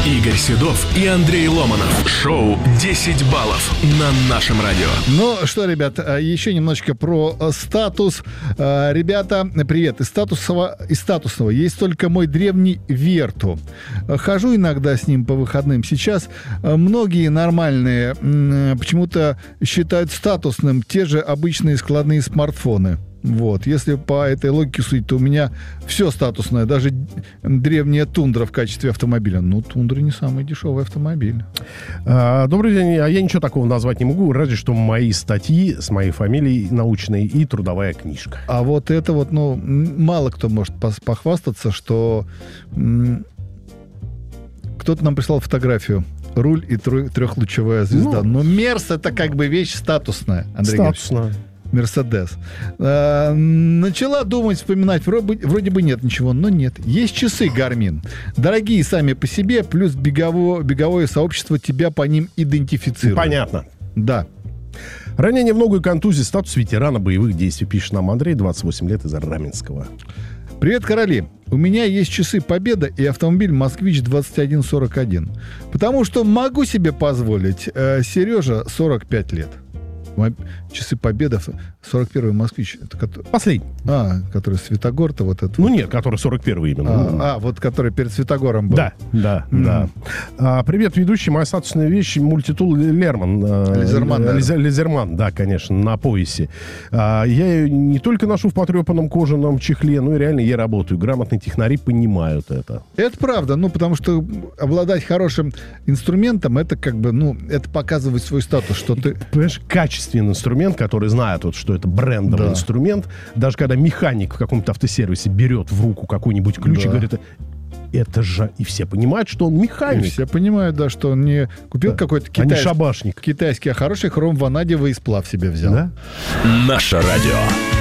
Игорь Седов и Андрей Ломанов. Шоу «10 баллов» на нашем радио. Ну что, ребят, еще немножечко про статус. Ребята, привет. Из статусного есть только мой древний Верту. Хожу иногда с ним по выходным. Сейчас многие нормальные почему-то считают статусным те же обычные складные смартфоны. Вот, если по этой логике судить, то у меня все статусное, даже древняя Тундра в качестве автомобиля. Ну, Тундра не самый дешевый автомобиль. Добрый день. Я ничего такого назвать не могу, разве что мои статьи с моей фамилией научные и трудовая книжка. А вот это вот, ну, мало кто может похвастаться, что кто-то нам прислал фотографию. Руль и трехлучевая звезда. Но Мерс — это как бы вещь статусная, Андрей статусная. Мерседес. Начала думать, вспоминать. Вроде бы нет ничего, но нет. Есть часы Garmin. Дорогие сами по себе, плюс беговое сообщество тебя по ним идентифицирует. Понятно. Да. Ранение в ногу и контузия. Статус ветерана боевых действий. Пишет нам Андрей, 28 лет, из Раменского. Привет, короли. У меня есть часы Победа и автомобиль Москвич 2141. Потому что могу себе позволить. Сережа 45 лет. Часы Победа, 41-й Москвич. Это Последний. Который Светогор-то вот этот. Ну нет, который 41-й именно. Вот который перед Светогором был. Да. Привет, ведущий. Моя статусная вещь мультитул Лерман. Лизерман, да, конечно, на поясе. Я ее не только ношу в потрепанном кожаном чехле, но и реально я работаю. Грамотные технари понимают это. Это правда, потому что обладать хорошим инструментом, это как бы, это показывает свой статус, что ты... Понимаешь, качественный инструмент, который знает, что это брендовый инструмент. Даже когда механик в каком-то автосервисе берет в руку какой-нибудь ключ и говорит, это же... И все понимают, что он механик. И все понимают, что он не купил какой-то шабашник. Китайский, а хороший хром ванадиевый сплав себе взял. Да? Наше радио.